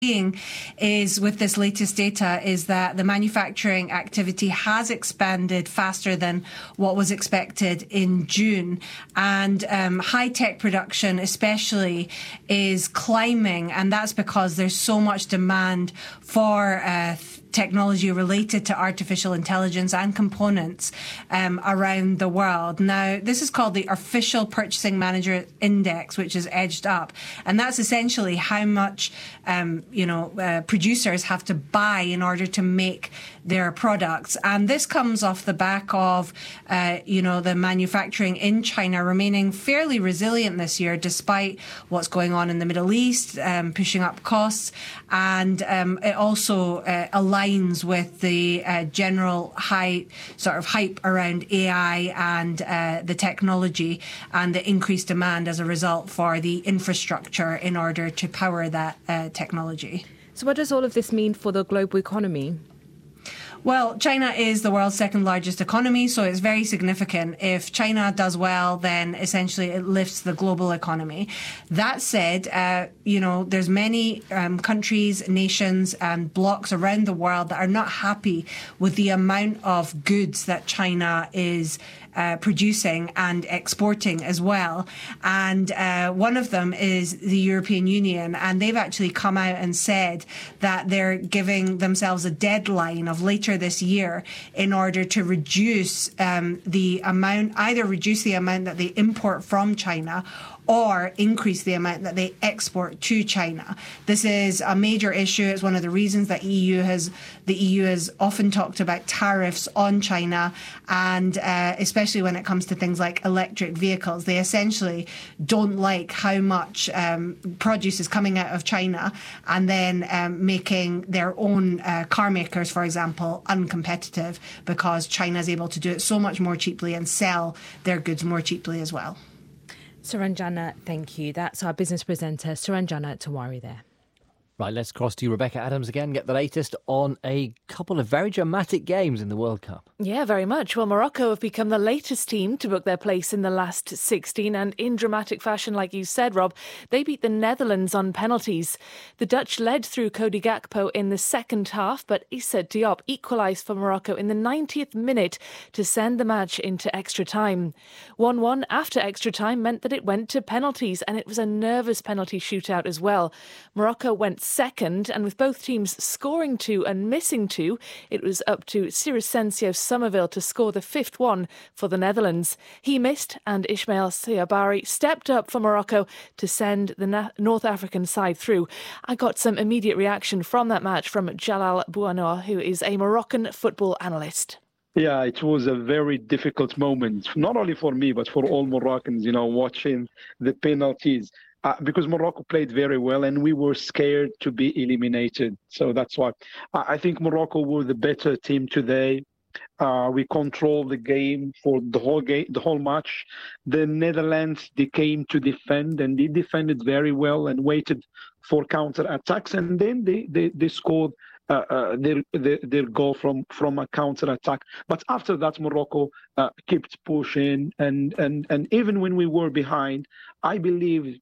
is with this latest data is that the manufacturing activity has expanded faster than what was expected in June, and high-tech production especially is climbing, and that's because there's so much demand for technology related to artificial intelligence and components around the world. Now, this is called the Official Purchasing Manager Index, which is edged up, and that's essentially how much producers have to buy in order to make their products. And this comes off the back of, the manufacturing in China remaining fairly resilient this year, despite what's going on in the Middle East, pushing up costs. And it also aligns with the general hype around AI and the technology and the increased demand as a result for the infrastructure in order to power that technology. So what does all of this mean for the global economy? Well, China is the world's second largest economy, so it's very significant. If China does well, then essentially it lifts the global economy. That said, there's many countries, nations and blocs around the world that are not happy with the amount of goods that China is producing and exporting as well. And one of them is the European Union. And they've actually come out and said that they're giving themselves a deadline of later this year in order to reduce the amount that they import from China or increase the amount that they export to China. This is a major issue. It's one of the reasons that the EU has often talked about tariffs on China, and especially when it comes to things like electric vehicles. They essentially don't like how much produce is coming out of China and then making their own car makers, for example, uncompetitive because China is able to do it so much more cheaply and sell their goods more cheaply as well. Suranjana, thank you. That's our business presenter, Suranjana Tewari there. Right, let's cross to Rebecca Adams again, get the latest on a couple of very dramatic games in the World Cup. Yeah, very much. Well, Morocco have become the latest team to book their place in the last 16, and in dramatic fashion, like you said, Rob, they beat the Netherlands on penalties. The Dutch led through Cody Gakpo in the second half, but Issa Diop equalised for Morocco in the 90th minute to send the match into extra time. 1-1 after extra time meant that it went to penalties, and it was a nervous penalty shootout as well. Morocco went second, and with both teams scoring 2 and missing 2, it was up to Crescencio Somerville to score the 5th one for the Netherlands. He missed, and Ismail Siabari stepped up for Morocco to send the North African side through. I got some immediate reaction from that match from Jalal Bouanour, who is a Moroccan football analyst. Yeah, it was a very difficult moment, not only for me, but for all Moroccans, watching the penalties. Because Morocco played very well and we were scared to be eliminated. So that's why I think Morocco were the better team today. We controlled the game for the whole match. The Netherlands, they came to defend and they defended very well and waited for counter attacks. And then they scored their goal from a counter attack. But after that, Morocco kept pushing. And even when we were behind, I believed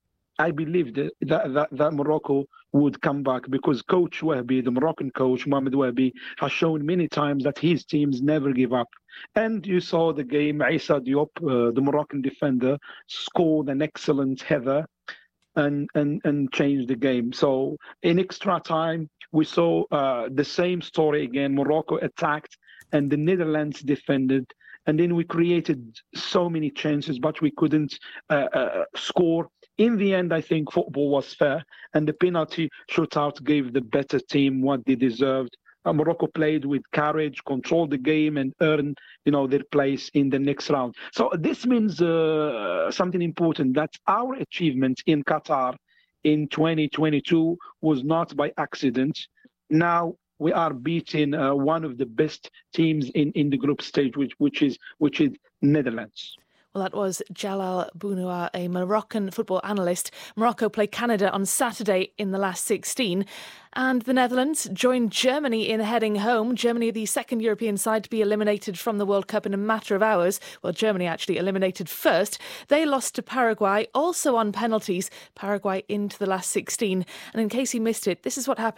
that Morocco would come back because Coach Wahbi, the Moroccan coach, Mohamed Wahbi, has shown many times that his teams never give up. And you saw the game, Issa Diop, the Moroccan defender, scored an excellent header and changed the game. So in extra time, we saw the same story again. Morocco attacked and the Netherlands defended. And then we created so many chances, but we couldn't score. In the end, I think football was fair, and the penalty shootout gave the better team what they deserved. Morocco played with courage, controlled the game, and earned, their place in the next round. So this means something important, that our achievement in Qatar in 2022 was not by accident. Now we are beating one of the best teams in the group stage, which is Netherlands. Well, Well, that was Jalal Bounoua, a Moroccan football analyst. Morocco play Canada on Saturday in the last 16. And the Netherlands joined Germany in heading home. Germany, the second European side to be eliminated from the World Cup in a matter of hours. Well, Germany actually eliminated first. They lost to Paraguay, also on penalties. Paraguay into the last 16. And in case you missed it, this is what happened